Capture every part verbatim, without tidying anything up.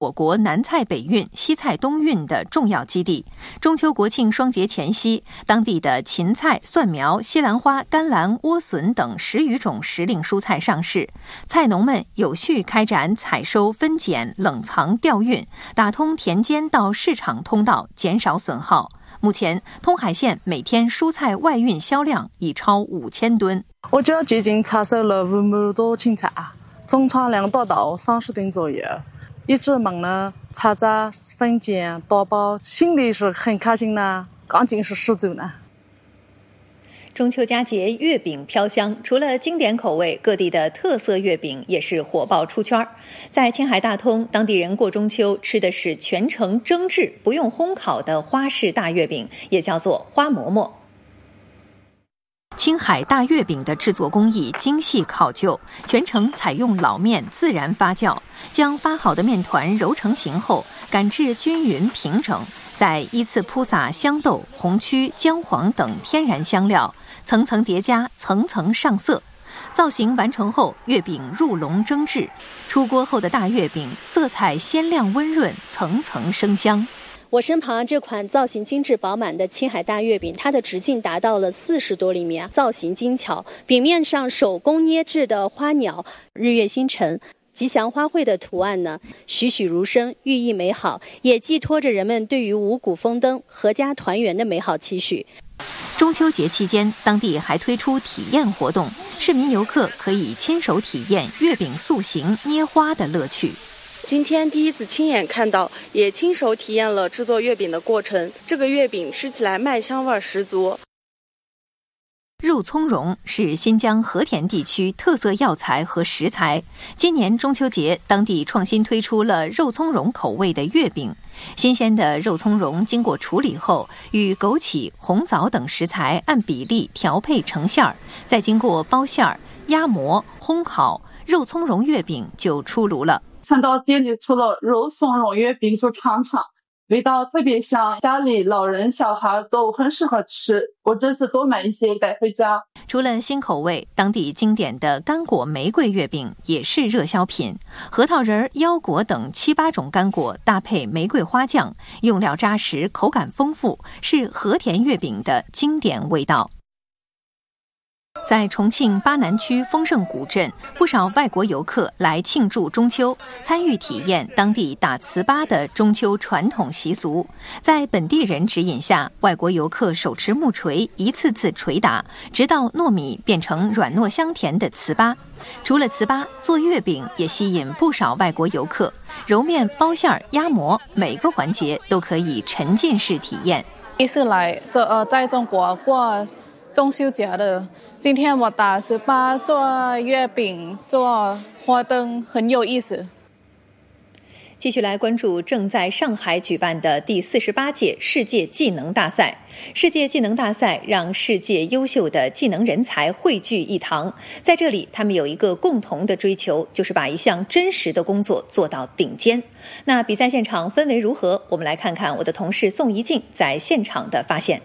我国南菜北运、西菜东运的重要基地。中秋国庆双节前夕，当地的芹菜、蒜苗、西兰花、甘蓝、莴笋等十余种时令蔬菜上市，菜农们有序开展采收、分拣、冷藏、调运，打通田间到市场通道，减少损耗。目前，通海县每天蔬菜外运销量已超五千吨。 我家最近采收了五亩多芹菜，总产量达到三十吨左右。一直忙呢，采摘、分拣、打包，心里是很开心呢，干劲是十足呢。 中秋佳节，月饼飘香，除了经典口味，各地的特色月饼也是火爆出圈。在青海大通，当地人过中秋吃的是全程蒸制、不用烘烤的花式大月饼，也叫做花馍馍。青海大月饼的制作工艺精细考究，全程采用老面自然发酵，将发好的面团揉成形后，擀至均匀平整，再依次铺撒香豆、红曲、姜黄等天然香料，层层叠加，层层上色。造型完成后，月饼入笼蒸制，出锅后的大月饼色彩鲜亮温润，层层生香。 我身旁这款造型精致饱满的青海大月饼，它的直径达到了四十多厘米啊，造型精巧，饼面上手工捏制的花鸟、日月星辰、吉祥花卉的图案呢，栩栩如生，寓意美好，也寄托着人们对于五谷丰登、阖家团圆的美好期许。 中秋节期间，当地还推出体验活动，市民游客可以亲手体验月饼塑形、捏花的乐趣。 今天第一次亲眼看到，也亲手体验了制作月饼的过程。这个月饼吃起来麦香味十足。 肉苁蓉是新疆和田地区特色药材和食材。今年中秋节，当地创新推出了肉苁蓉口味的月饼。新鲜的肉苁蓉经过处理后，与枸杞、红枣等食材按比例调配成馅儿，再经过包馅儿、压模、烘烤，肉苁蓉月饼就出炉了。 看到店里出了肉苁蓉月饼就尝尝，味道特别香，家里老人小孩都很适合吃。我这次多买一些带回家。 除了新口味，当地经典的干果玫瑰月饼也是热销品。核桃仁、腰果等七八种干果搭配玫瑰花酱，用料扎实，口感丰富，是和田月饼的经典味道。在重庆巴南区丰盛古镇，不少外国游客来庆祝中秋，参与体验当地打糍粑的中秋传统习俗。在本地人指引下，外国游客手持木锤一次次捶打，直到糯米变成软糯香甜的糍粑。除了糍粑，做月饼也吸引不少外国游客。揉面、包馅儿、压模，每个环节都可以沉浸式体验。 第一次来这呃，在中国过中秋节的，今天我打糍粑、做月饼、做花灯，很有意思。 继续来关注正在上海举办的第四十八届世界技能大赛。世界技能大赛让世界优秀的技能人才汇聚一堂，在这里他们有一个共同的追求，就是把一项真实的工作做到顶尖。那比赛现场氛围如何？我们来看看我的同事宋怡静在现场的发现。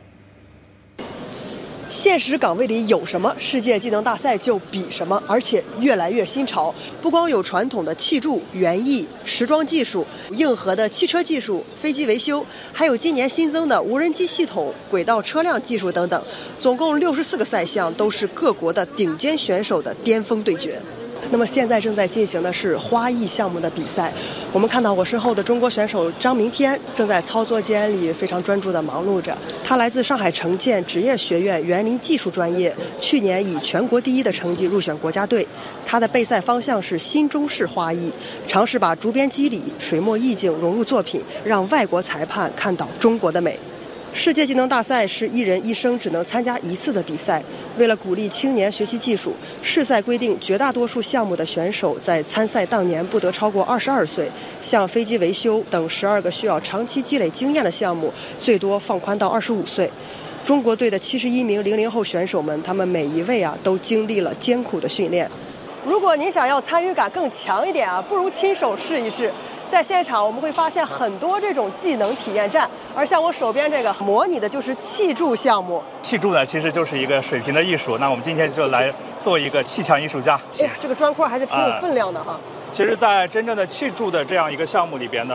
现实岗位里有什么，世界技能大赛就比什么，而且越来越新潮。不光有传统的砌筑、园艺、时装技术，硬核的汽车技术、飞机维修，还有今年新增的无人机系统、轨道车辆技术等等。总共六十四个赛项，都是各国的顶尖选手的巅峰对决。那么现在正在进行的是花艺项目的比赛。我们看到我身后的中国选手张明天正在操作间里非常专注地忙碌着。他来自上海城建职业学院园林技术专业，去年以全国第一的成绩入选国家队。他的备赛方向是新中式花艺，尝试把竹编肌理、水墨意境融入作品，让外国裁判看到中国的美。世界技能大赛是一人一生只能参加一次的比赛。为了鼓励青年学习技术，世赛规定绝大多数项目的选手在参赛当年不得超过二十二岁，像飞机维修等十二个需要长期积累经验的项目，最多放宽到二十五岁。中国队的七十一名零零后选手们，他们每一位啊都经历了艰苦的训练。如果您想要参与感更强一点啊，不如亲手试一试。在现场我们会发现很多这种技能体验站，而像我手边这个模拟的就是砌筑项目。 砌筑呢其实就是一个水平的艺术，那我们今天就来做一个砌墙艺术家。 哎呀，这个砖块还是挺有分量的哈、啊其实，在真正的气铸的这样一个项目里边呢，